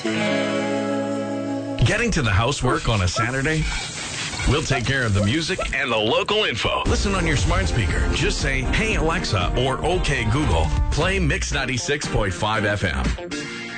Getting to the housework on a Saturday? We'll take care of the music and the local info. Listen on your smart speaker. Just say, "Hey Alexa," or "Okay Google, play Mix 96.5 FM."